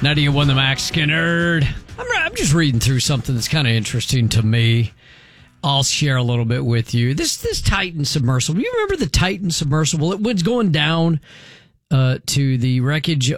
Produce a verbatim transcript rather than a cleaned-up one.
ninety-one The Max Skinner. I'm, I'm just reading through something that's kind of interesting to me. I'll share a little bit with you. This this Titan submersible. You remember the Titan submersible? It was going down uh, to the wreckage